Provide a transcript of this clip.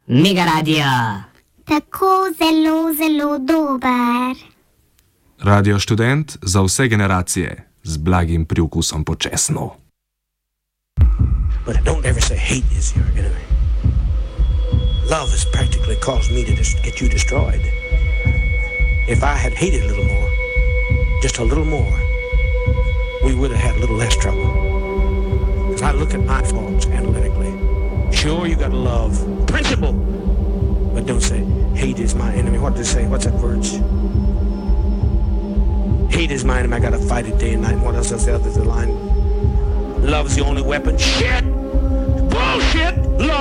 Mega Radio. Tako zelo dober. Radio Študent za vse generacije z blagim priokusom po česnu. But don't ever say hate is your enemy. Love has practically caused me to get you destroyed. If I had hated a little more, just a little more, we would have had a little less trouble. As I look at my faults analytically, sure, you gotta love principle, but don't say hate is my enemy. What does it say? What's that word? Hate is my enemy. I gotta fight it day and night. And what else is the other line? Love's the only weapon. Shit! Bullshit! Love!